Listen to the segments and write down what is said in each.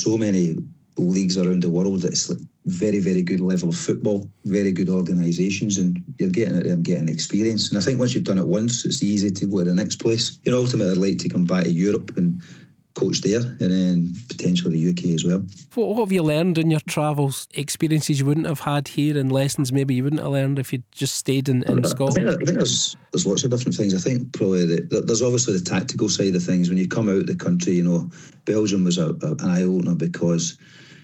so many leagues around the world. It's like very, very good level of football, very good organisations, and you're getting it there and getting experience. And I think once you've done it once, it's easy to go to the next place. Ultimately, I'd like to come back to Europe and coach there, and then potentially the UK as well. What have you learned in your travels? Experiences you wouldn't have had here, and lessons maybe you wouldn't have learned if you'd just stayed in Scotland? I think there's lots of different things. I think probably there's obviously the tactical side of things. When you come out of the country, Belgium was an eye-opener, because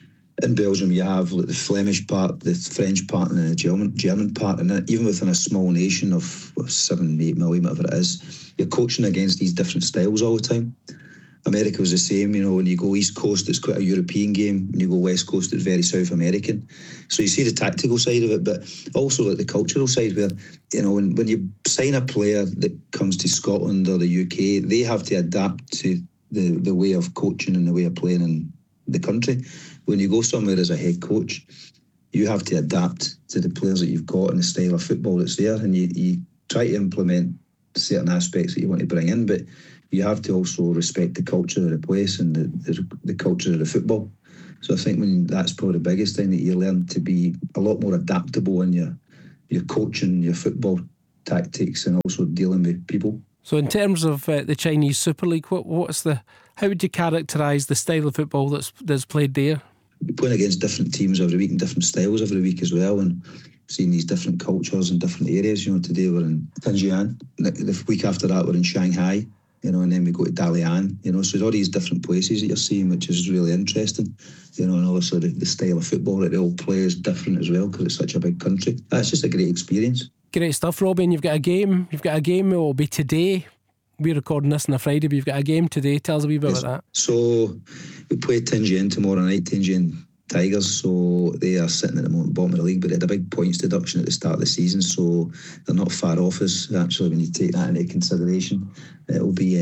in Belgium you have like the Flemish part, the French part, and the German part, and even within a small nation of 7-8 million, whatever it is, you're coaching against these different styles all the time. America was the same. When you go East Coast, it's quite a European game. When you go West Coast, it's very South American. So you see the tactical side of it, but also like the cultural side, where when you sign a player that comes to Scotland or the UK, they have to adapt to the way of coaching and the way of playing in the country. When you go somewhere as a head coach, you have to adapt to the players that you've got and the style of football that's there, and you try to implement certain aspects that you want to bring in, but you have to also respect the culture of the place and the culture of the football. So I think that's probably the biggest thing, that you learn to be a lot more adaptable in your coaching, your football tactics, and also dealing with people. So in terms of the Chinese Super League, how would you characterise the style of football that's played there? We're playing against different teams every week and different styles every week as well, and seeing these different cultures in different areas. Today we're in Tianjin, the week after that we're in Shanghai, and then we go to Dalian, so there's all these different places that you're seeing, which is really interesting, and obviously the style of football that they all play is different as well, because it's such a big country. That's just a great experience. Great stuff, Robbie. And you've got a game it will be today. We're recording this on a Friday, but you've got a game today. Tell us a wee bit about that. So we play Tianjin tomorrow night, Tianjin Tigers, so they are sitting at the moment bottom of the league, but they had a big points deduction at the start of the season, so they're not far off us actually when you take that into consideration. It will be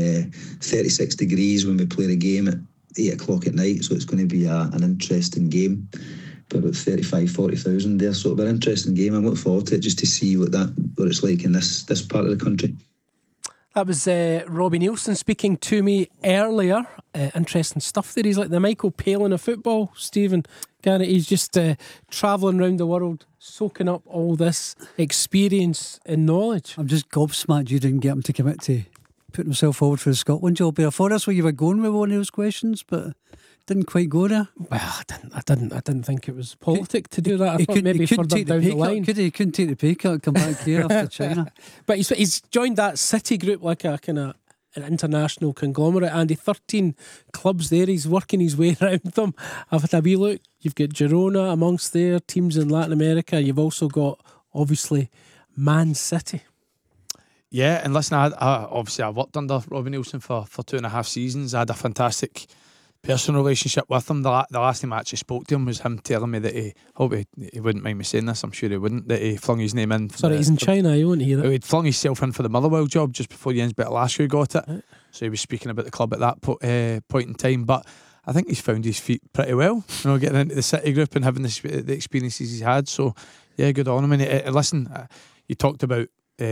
36 degrees when we play the game at 8 o'clock at night, so it's going to be an interesting game. About 40,000 there, so it'll be an interesting game. I'm looking forward to it, just to see what it's like in this part of the country. That was Robbie Neilson speaking to me earlier. Interesting stuff there. He's like the Michael Palin of football, Stephen Garrett. He's just travelling around the world, soaking up all this experience and knowledge. I'm just gobsmacked you didn't get him to commit to putting himself forward for the Scotland job. I thought that's where you were going with one of those questions, but didn't quite go there. Well, I didn't think it was politic to do that. I thought maybe further down the line. He couldn't take the pay cut, come back here after China. But he's joined that City group like a kind of an international conglomerate, Andy. 13 clubs there. He's working his way around them. I've had a wee look. You've got Girona amongst their teams in Latin America. You've also got, obviously, Man City. Yeah, and listen, I worked under Robbie Neilson for 2.5 seasons. I had a fantastic personal relationship with him. The last time I actually spoke to him was him telling me that he wouldn't mind me saying this, I'm sure he wouldn't, that he flung his name in. Sorry, he's in China, you won't hear that. He'd flung himself in for the Motherwell job just before Jens Bertolaso got it. Right. So he was speaking about the club at that point in time. But I think he's found his feet pretty well, getting into the City group and having the experiences he's had. So yeah, good on him. And listen, you talked about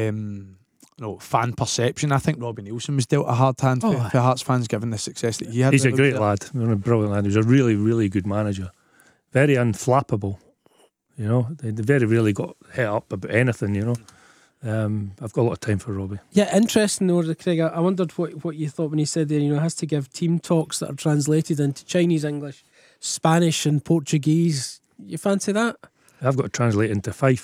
fan perception. I think Robbie Neilson was dealt a hard hand for Hearts fans, given the success that he had. He's a great lad, a brilliant lad. He's a really, really good manager. Very unflappable. They very rarely got hit up about anything. I've got a lot of time for Robbie. Yeah, interesting though, Craig. I wondered what you thought when he said there. He has to give team talks that are translated into Chinese, English, Spanish, and Portuguese. You fancy that? I've got to translate into Fife.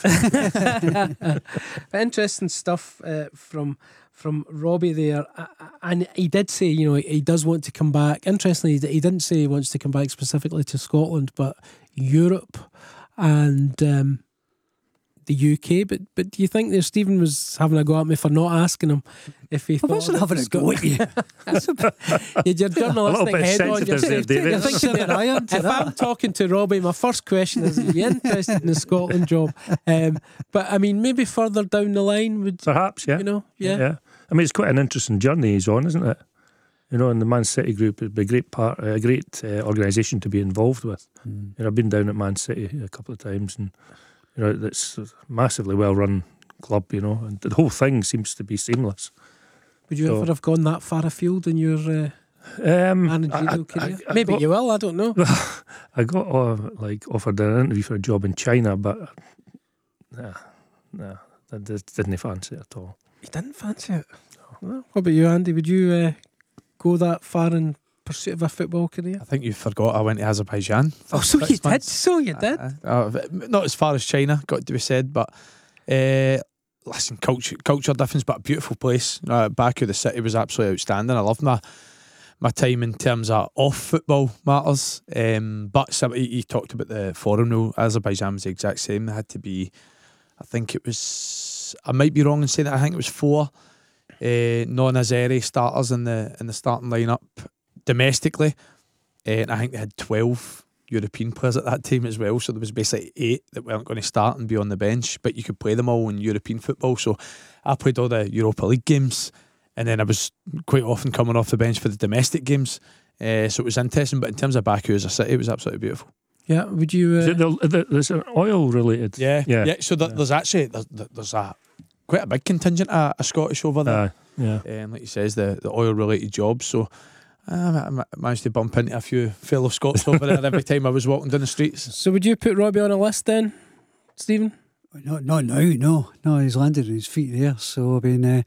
Interesting stuff from Robbie there, and he did say he does want to come back. Interestingly, he didn't say he wants to come back specifically to Scotland, but Europe and the UK. But do you think that Stephen was having a go at me for not asking him if he thought? I wasn't having a go at you. Your journalistic head on. You're thinking if I'm talking to Robbie, my first question is he interested in the Scotland job? But I mean, maybe further down the line would perhaps, yeah. Yeah. I mean, it's quite an interesting journey he's on, isn't it? In the Man City group, it'd be a great organisation to be involved with. I've been down at Man City a couple of times, and it's a massively well run club, and the whole thing seems to be seamless. Would you ever have gone that far afield in your Managerial career? Maybe you will, I don't know. I got offered an interview for a job in China, but nah, I just didn't fancy it at all. You didn't fancy it? No. What about you, Andy? Would you go that far in pursuit of a football career? I think you forgot I went to Azerbaijan. Oh, so you did? So you did? Not as far as China, got to be said, but listen, culture difference, but a beautiful place. Baku, the city, was absolutely outstanding. I loved my time in terms of off football matters. But he talked about the foreign rule. Azerbaijan was the exact same. There had to be, I think it was, I might be wrong in saying that, I think it was 4 non-Azeri starters in the starting lineup domestically, and I think they had 12 European players at that time as well, so there was basically 8 that weren't going to start and be on the bench, but you could play them all in European football. So I played all the Europa League games, and then I was quite often coming off the bench for the domestic games, so it was interesting. But in terms of Baku as a city, it was absolutely beautiful. Yeah, would you there's an oil related? Yeah. So there's actually there's a quite a big contingent of Scottish over there. Like you says, the oil related jobs. So I managed to bump into a few fellow Scots over there every time I was walking down the streets. So would you put Robbie on a list then, Stephen? Not now, no. He's landed on his feet there. So I mean,